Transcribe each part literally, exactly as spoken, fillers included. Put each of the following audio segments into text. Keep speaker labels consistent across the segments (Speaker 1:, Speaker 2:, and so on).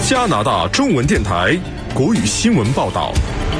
Speaker 1: 加拿大中文电台国语新闻报道。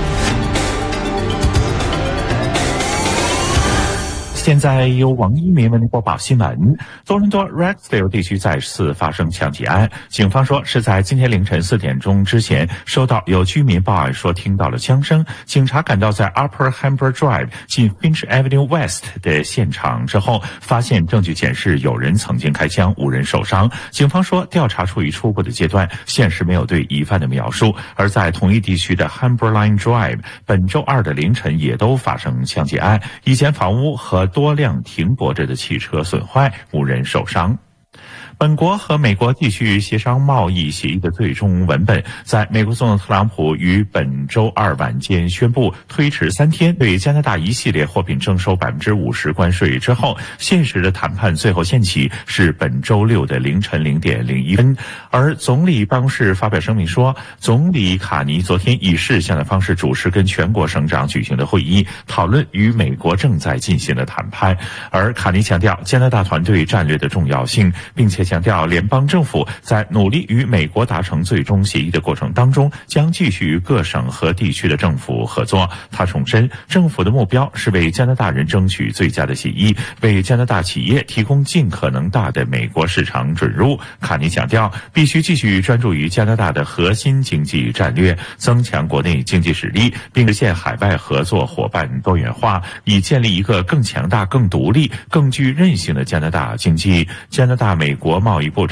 Speaker 2: 现在由王一鸣为您播报新闻。多伦多 Rexdale 地区再次发生枪击案，警方说是在今天凌晨四点钟之前收到有居民报案说听到了枪声，警察赶到在 Upper Hamber Drive 近 Finch Avenue West 的现场之后，发现证据显示有人曾经开枪，无人受伤。警方说调查处于初步的阶段，现时没有对疑犯的描述。而在同一地区的 Humberline Drive 本周二的凌晨也都发生枪击案，一间房屋和多辆停泊着的汽车损坏，无人受伤。本国和美国继续协商贸易协议的最终文本，在美国总统特朗普于本周二晚间宣布推迟三天对加拿大一系列货品征收百分之五十关税之后，现实的谈判最后限期是本周六的凌晨零点零一分。而总理办公室发表声明说，总理卡尼昨天以视像的方式主持跟全国省长举行的会议，讨论与美国正在进行的谈判。而卡尼强调加拿大团队战略的重要性，并且强调联邦政府在努力与美国达成最终协议的过程当中，将继续与各省和地区的政府合作。他重申，政府的目标是为加拿大人争取最佳的协议，为加拿大企业提供尽可能大的美国市场准入。卡尼强调，必须继续专注于加拿大的核心经济战略，增强国内经济实力，并实现海外合作伙伴多元化，以建立一个更强大、更独立、更具韧性的加拿大经济。加拿大美国贸易部长